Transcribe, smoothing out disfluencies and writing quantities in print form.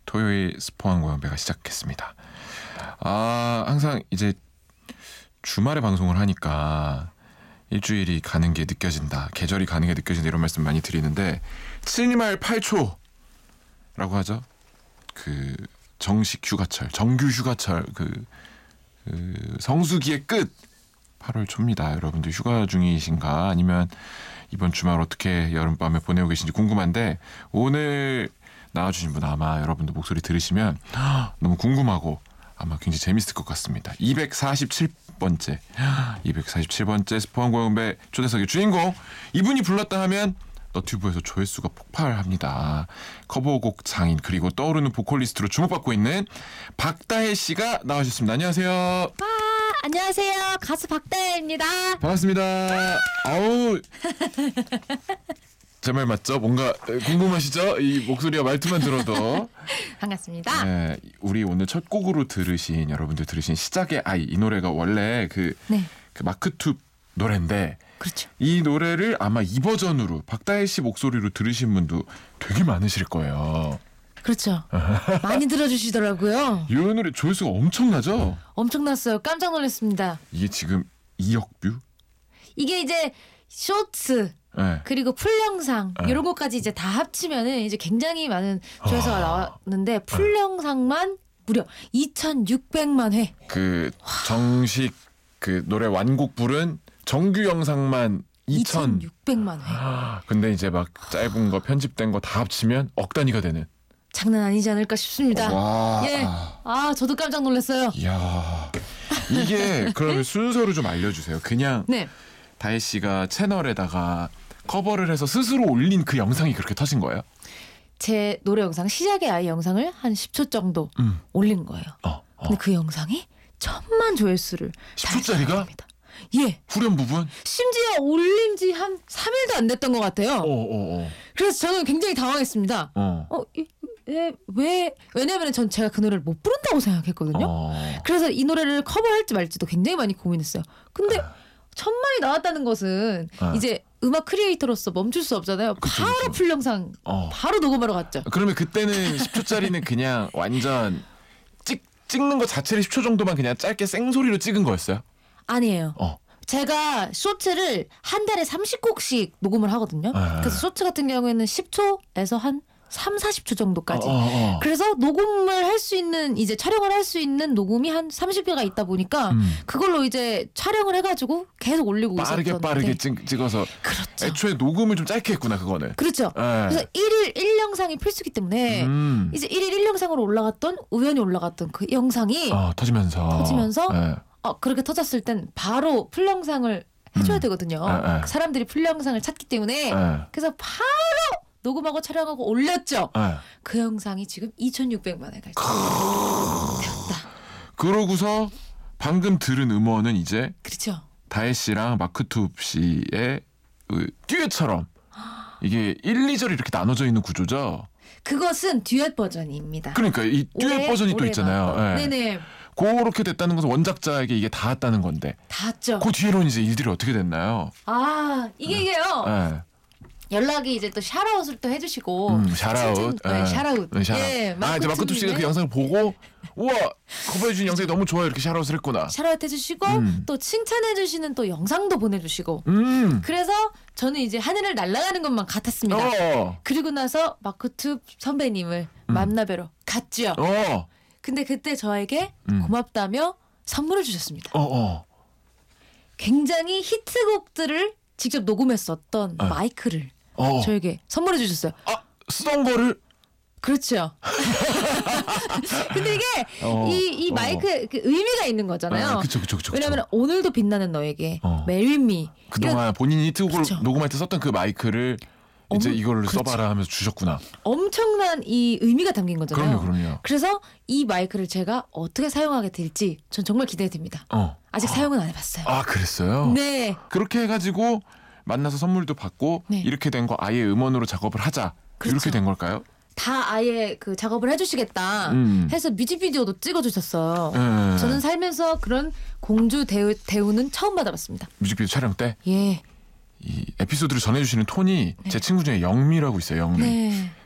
토요일 스포한 고영배가 시작했습니다. 항상 이제 주말에 방송을 하니까 일주일이 가는 게 느껴진다, 계절이 가는 게 느껴진다 이런 말씀 많이 드리는데 7말 8초라고 하죠. 그 정식 휴가철, 정규 휴가철, 그 성수기의 끝 8월 초입니다. 여러분들 휴가 중이신가 아니면 이번 주말 어떻게 여름밤에 보내고 계신지 궁금한데 오늘 나와주신 분 아마 여러분들 목소리 들으시면 너무 궁금하고 아마 굉장히 재밌을 것 같습니다. 247번째 스포한 고영배 초대석의 주인공, 이분이 불렀다 하면 너튜브에서 조회수가 폭발합니다. 커버곡 장인 그리고 떠오르는 보컬리스트로 주목받고 있는 박다혜 씨가 나와주셨습니다. 안녕하세요. 안녕하세요. 가수 박다혜입니다. 반갑습니다. 아우, 제 말 맞죠? 뭔가 궁금하시죠? 이 목소리와 말투만 들어도. 반갑습니다. 네, 우리 오늘 첫 곡으로 여러분들 들으신 시작의 아이, 이 노래가 원래 그 마크투 노래인데, 그렇죠. 이 노래를 아마 이 버전으로 박다혜 씨 목소리로 들으신 분도 되게 많으실 거예요. 그렇죠. 많이 들어주시더라고요. 이 노래 조회수가 엄청나죠? 엄청났어요. 깜짝 놀랐습니다. 이게 지금 2억 뷰? 이게 이제 쇼츠 네. 그리고 풀 영상 이런 것까지 이제 다 합치면은 이제 굉장히 많은 조회수가 나왔는데 풀 영상만 무려 2,600만 회. 그 정식 그 노래 완곡 불은 정규 영상만 2,600만 회. 근데 이제 막 짧은 거 편집된 거 다 합치면 억 단위가 되는. 장난 아니지 않을까 싶습니다. 와. 예. 저도 깜짝 놀랐어요. 이야. 이게 그러면 순서를 좀 알려주세요. 그냥 다혜 씨가 채널에다가 커버를 해서 스스로 올린 그 영상이 그렇게 터진 거예요? 제 노래 영상 시작의 아이 영상을 한 10초 정도 올린 거예요. 근데 그 영상이 1,000만 조회수를 10초짜리가? 예. 후렴 부분? 심지어 올린 지 한 3일도 안 됐던 것 같아요. 그래서 저는 굉장히 당황했습니다. 왜냐면 전 제가 그 노래를 못 부른다고 생각했거든요. 그래서 이 노래를 커버할지 말지도 굉장히 많이 고민했어요. 근데 1,000만이 나왔다는 것은 이제 음악 크리에이터로서 멈출 수 없잖아요. 바로 풀 영상 바로 녹음하러 갔죠. 그러면 그때는 10초짜리는 그냥 완전 찍는 거 자체를 10초 정도만 그냥 짧게 생소리로 찍은 거였어요? 아니에요. 제가 쇼츠를 한 달에 30곡씩 녹음을 하거든요. 그래서 쇼츠 같은 경우에는 10초에서 한 30-40초 정도까지. 그래서 녹음을 할 수 있는, 이제 촬영을 할 수 있는 녹음이 한 30개가 있다 보니까 그걸로 이제 촬영을 해가지고 계속 올리고 있었는데 빠르게 찍어서. 그렇죠. 애초에 녹음을 좀 짧게 했구나 그거는. 그렇죠. 그래서 1일 1영상이 필수기 때문에 이제 1일 1영상으로 우연히 올라갔던 그 영상이 터지면서 그렇게 터졌을 땐 바로 풀 영상을 해줘야 되거든요. 사람들이 풀 영상을 찾기 때문에 그래서 바로 녹음하고 촬영하고 올렸죠. 그 영상이 지금 2,600만 회가 되었다. 그러고서 방금 들은 음원은 이제 그렇죠. 다혜 씨랑 마크투 씨의 듀엣처럼 이게 1, 2절이 이렇게 나눠져 있는 구조죠. 그것은 듀엣 버전입니다. 그러니까 이 듀엣 버전이 또 있잖아요. 네네. 그렇게 됐다는 것은 원작자에게 이게 닿았다는 건데. 닿았죠. 그 뒤로는 이제 일들이 어떻게 됐나요? 이게요. 연락이 이제 또 샤라웃을 또 해주시고. 샤라웃. 샤라웃. 예, 이제 마크투 씨가 그 영상을 보고 우와 커버해준 영상이 너무 좋아요 이렇게 샤라웃을 했구나. 샤라웃 해주시고 또 칭찬해주시는 또 영상도 보내주시고. 그래서 저는 이제 하늘을 날아가는 것만 같았습니다. 그리고 나서 마크투 선배님을 만나뵈러 갔죠. 근데 그때 저에게 고맙다며 선물을 주셨습니다. 굉장히 히트곡들을 직접 녹음했었던 마이크를 저에게 선물해 주셨어요. 쓰던 거를? 그렇죠. 근데 이게 이 마이크 그 의미가 있는 거잖아요. 그쵸. 왜냐하면 오늘도 빛나는 너에게 메리미 그동안 본인이 히트곡을 녹음할 때 썼던 그 마이크를 이제 이걸로 써봐라 하면서 주셨구나. 엄청난 이 의미가 담긴 거잖아요. 그럼요. 그래서 이 마이크를 제가 어떻게 사용하게 될지 전 정말 기대됩니다. 아직 사용은 안 해봤어요. 그랬어요? 네. 그렇게 해가지고 만나서 선물도 받고 이렇게 된 거 아예 음원으로 작업을 하자. 이렇게 된 걸까요? 다 아예 그 작업을 해주시겠다 해서 뮤직비디오도 찍어주셨어요. 저는 살면서 그런 공주 대우는 처음 받아봤습니다. 뮤직비디오 촬영 때? 예. 이 에피소드를 전해주시는 톤이 제 친구 중에 영미라고 있어요. 영미.